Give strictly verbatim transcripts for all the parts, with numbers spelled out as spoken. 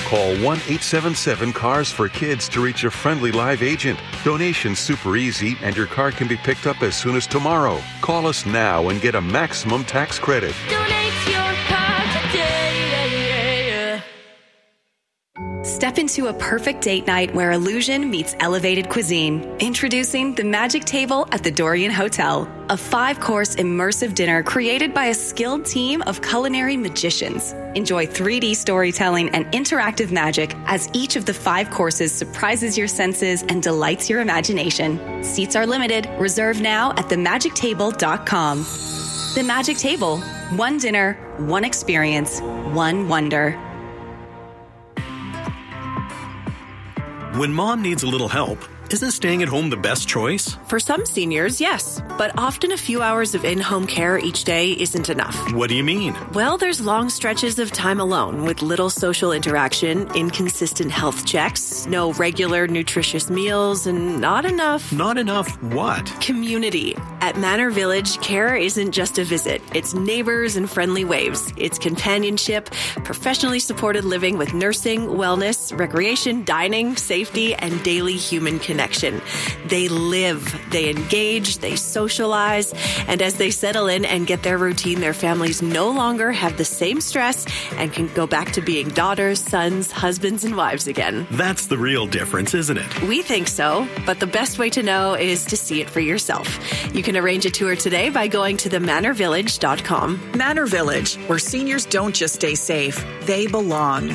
Call one eight seven seven cars for kids to reach a friendly live agent. Donation's super easy and your car can be picked up as soon as tomorrow. Call us now and get a maximum tax credit. Donate your car today. Step into a perfect date night where illusion meets elevated cuisine. Introducing the Magic Table at the Dorian Hotel, a five-course immersive dinner created by a skilled team of culinary magicians. Enjoy three D storytelling and interactive magic as each of the five courses surprises your senses and delights your imagination. Seats are limited. Reserve now at the magic table dot com. The Magic Table. One dinner, one experience, one wonder. When mom needs a little help, isn't staying at home the best choice? For some seniors, yes. But often a few hours of in-home care each day isn't enough. What do you mean? Well, there's long stretches of time alone with little social interaction, inconsistent health checks, no regular nutritious meals, and not enough... Not enough what? Community. At Manor Village, care isn't just a visit. It's neighbors and friendly waves. It's companionship, professionally supported living with nursing, wellness, recreation, dining, safety, and daily human connection. Connection. They live, they engage, they socialize, and as they settle in and get their routine, their families no longer have the same stress and can go back to being daughters, sons, husbands, and wives again. That's the real difference, isn't it? We think so, but the best way to know is to see it for yourself. You can arrange a tour today by going to the manor village dot com. Manor Village, where seniors don't just stay safe, they belong.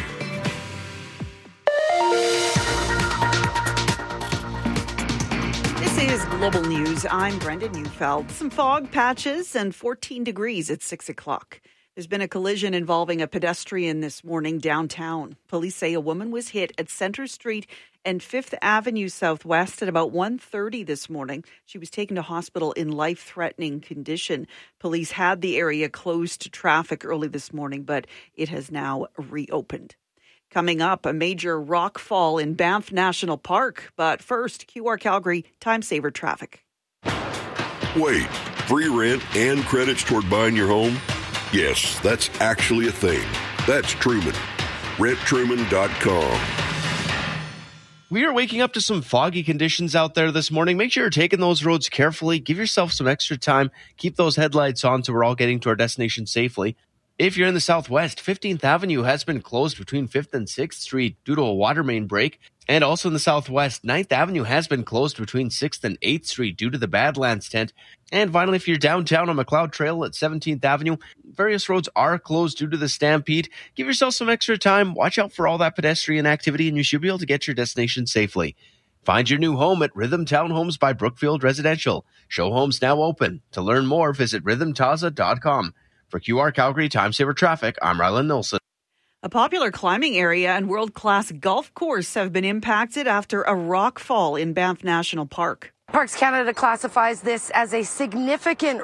This is Global News. I'm Brenda Neufeld. Some fog patches and fourteen degrees at six o'clock. There's been a collision involving a pedestrian this morning downtown. Police say a woman was hit at Centre Street and Fifth Avenue Southwest at about one thirty this morning. She was taken to hospital in life-threatening condition. Police had the area closed to traffic early this morning, but it has now reopened. Coming up, a major rock fall in Banff National Park. But first, Q R Calgary Time Saver Traffic. Wait, free rent and credits toward buying your home? Yes, that's actually a thing. That's Truman. rent truman dot com. We are waking up to some foggy conditions out there this morning. Make sure you're taking those roads carefully. Give yourself some extra time. Keep those headlights on so we're all getting to our destination safely. If you're in the Southwest, fifteenth Avenue has been closed between fifth and sixth Street due to a water main break. And also in the Southwest, ninth Avenue has been closed between sixth and eighth Street due to the Badlands tent. And finally, if you're downtown on McLeod Trail at seventeenth Avenue, various roads are closed due to the stampede. Give yourself some extra time. Watch out for all that pedestrian activity, and you should be able to get your destination safely. Find your new home at Rhythm Townhomes by Brookfield Residential. Show homes now open. To learn more, visit rhythm taza dot com. For Q R Calgary Time Saver Traffic, I'm Rylan Nilsson. A popular climbing area and world-class golf course have been impacted after a rock fall in Banff National Park. Parks Canada classifies this as a significant